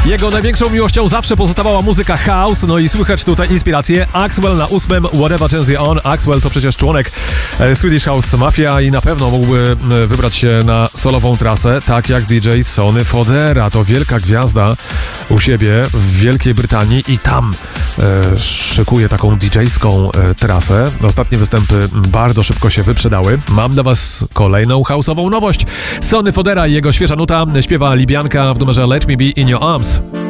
Jego największą miłością zawsze pozostawała muzyka house, no i słychać tutaj inspirację. Axwell na 8 Whatever Turns You On. Axwell to przecież członek Swedish House Mafia i na pewno mógłby wybrać się na solową trasę, tak jak DJ Sonny Fodera. To wielka gwiazda u siebie w Wielkiej Brytanii i tam szykuje taką DJ-ską trasę. Ostatnie występy bardzo szybko się wyprzedały. Mam dla was kolejną house'ową nowość. Sonny Fodera i jego świeża nuta śpiewa Libianka w numerze Let Me Be In Your Arms.